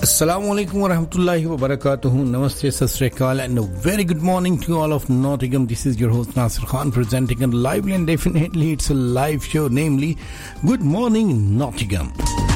Assalamu alaikum wa rahmatullahi wa barakatuhu. Namaste, Sat Sri Akal, and a very good morning to all of Nottingham. This is your host Nasir Khan presenting a lively, and definitely it's a live show, namely Good Morning Nottingham.